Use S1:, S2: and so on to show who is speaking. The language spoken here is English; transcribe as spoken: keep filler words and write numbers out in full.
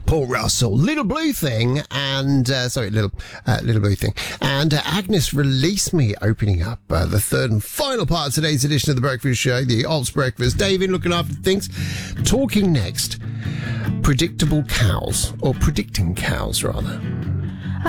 S1: Paul Russell, Little Blue Thing, and, uh, sorry, Little uh, Little Blue Thing, and uh, Agnes Release Me, opening up uh, the third and final part of today's edition of The Breakfast Show, the Ops Breakfast. David looking after things. Talking next, predictable cows, or predicting cows, rather.